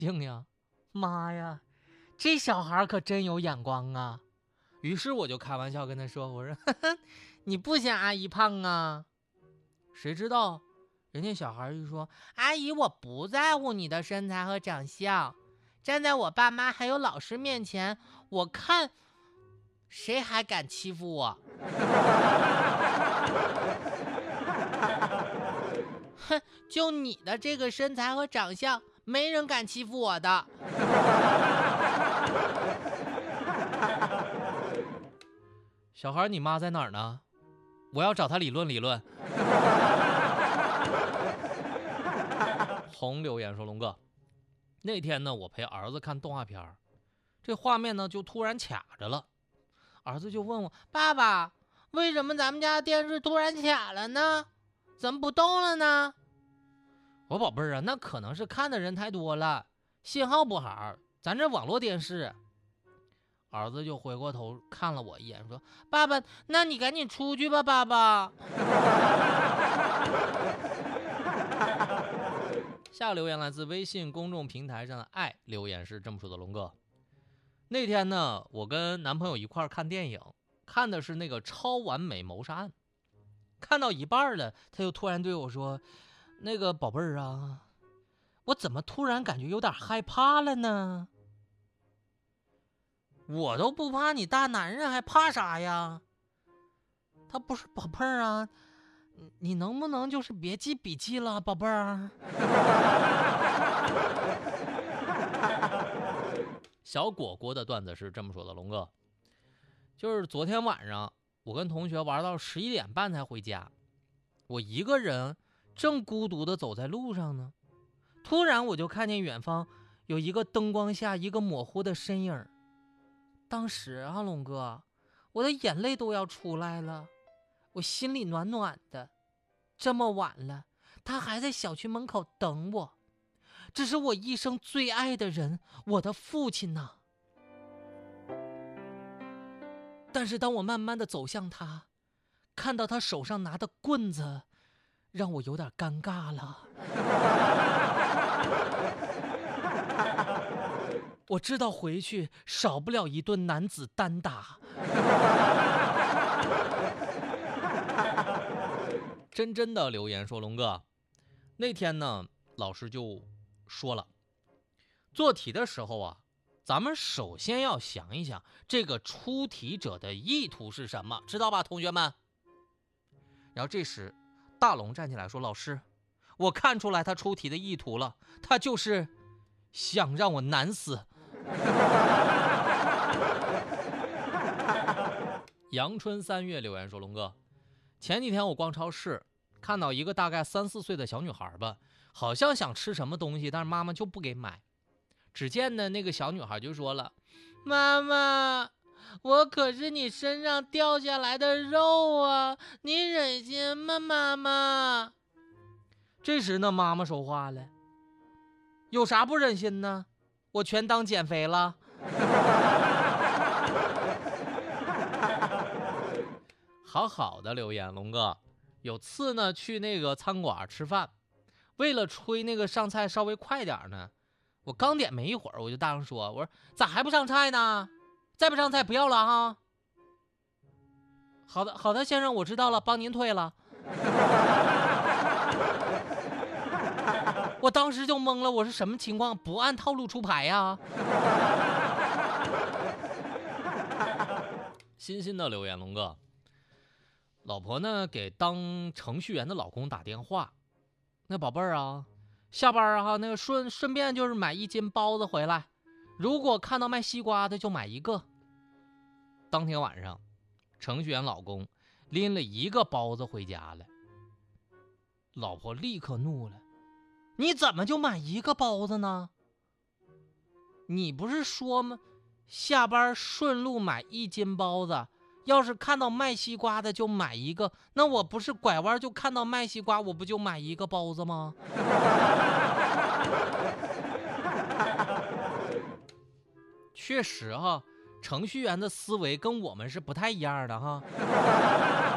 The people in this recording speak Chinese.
定呀，妈呀，这小孩可真有眼光啊！于是我就开玩笑跟他说：“我说，呵呵，你不嫌阿姨胖啊？”谁知道，人家小孩就说：“阿姨，我不在乎你的身材和长相，站在我爸妈还有老师面前，我看谁还敢欺负我？”哼，就你的这个身材和长相，没人敢欺负我的。小孩，你妈在哪儿呢？我要找她理论理论。红留言说：“龙哥，那天呢，我陪儿子看动画片，这画面呢就突然卡着了。儿子就问我：爸爸，为什么咱们家电视突然卡了呢？怎么不动了呢？我宝贝儿啊，那可能是看的人太多了，信号不好，咱这网络电视。”儿子就回过头看了我一眼，说：“爸爸，那你赶紧出去吧，爸爸。”下留言来自微信公众平台上的爱留言是这么说的：“龙哥，那天呢，我跟男朋友一块看电影，看的是那个超完美谋杀案，看到一半了，他就突然对我说：那个宝贝儿啊，我怎么突然感觉有点害怕了呢？我都不怕，你大男人还怕啥呀？他不是宝贝儿啊，你能不能就是别记笔记了，宝贝儿？”小果果的段子是这么说的：“龙哥，就是昨天晚上我跟同学玩到11点半才回家，我一个人正孤独的走在路上呢，突然我就看见远方有一个灯光下一个模糊的身影。当时啊，龙哥，我的眼泪都要出来了，我心里暖暖的。这么晚了，他还在小区门口等我，这是我一生最爱的人，我的父亲呐。但是当我慢慢的走向他，看到他手上拿的棍子，让我有点尴尬了。我知道回去少不了一顿男子单打。真的留言说：“龙哥，那天呢，老师就说了，做题的时候啊，咱们首先要想一想这个出题者的意图是什么，知道吧，同学们？”然后这时大龙站起来说：“老师，我看出来他出题的意图了，他就是想让我难死。”阳春3月留言说：“龙哥，前几天我逛超市，看到一个大概3、4岁的小女孩吧，好像想吃什么东西，但是妈妈就不给买。只见呢，那个小女孩就说了：妈妈，我可是你身上掉下来的肉啊，你忍心吗，妈妈？”这时呢，妈妈说话了：“有啥不忍心呢？我全当减肥了。”好好的留言，龙哥，有次呢去那个餐馆吃饭，为了催那个上菜稍微快点呢，我刚点没一会儿，我就大声说：“我说咋还不上菜呢？再不上菜不要了哈。”“好的好的，先生，我知道了，帮您退了。”我当时就懵了，我是什么情况？不按套路出牌呀？新的留言，龙哥，老婆呢给当程序员的老公打电话：“那宝贝儿啊，下班啊，那个顺便就是买1斤包子回来，如果看到卖西瓜的就买1个。”当天晚上，程序员老公拎了1个包子回家了，老婆立刻怒了：“你怎么就买1个包子呢？你不是说吗？下班顺路买1斤包子，要是看到卖西瓜的就买1个，那我不是拐弯就看到卖西瓜，我不就买1个包子吗？”确实哈，程序员的思维跟我们是不太一样的哈。